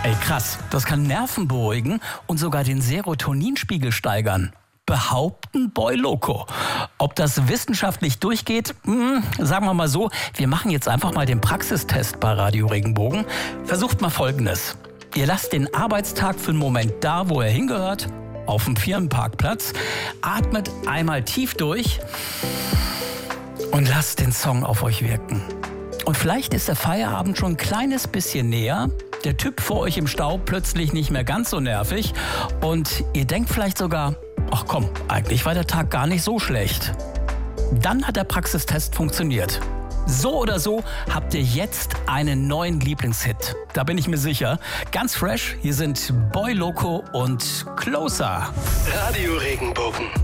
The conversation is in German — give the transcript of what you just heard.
Ey, krass, das kann Nerven beruhigen und sogar den Serotoninspiegel steigern. Behaupten Boy Loco. Ob das wissenschaftlich durchgeht, sagen wir mal so, wir machen jetzt einfach mal den Praxistest bei Radio Regenbogen. Versucht mal Folgendes. Ihr lasst den Arbeitstag für einen Moment da, wo er hingehört, auf dem Firmenparkplatz, atmet einmal tief durch und lasst den Song auf euch wirken. Und vielleicht ist der Feierabend schon ein kleines bisschen näher, der Typ vor euch im Stau plötzlich nicht mehr ganz so nervig und ihr denkt vielleicht sogar, ach komm, eigentlich war der Tag gar nicht so schlecht. Dann hat der Praxistest funktioniert. So oder so habt ihr jetzt einen neuen Lieblingshit. Da bin ich mir sicher. Ganz fresh, hier sind Boy Loco und Closer. Radio Regenbogen.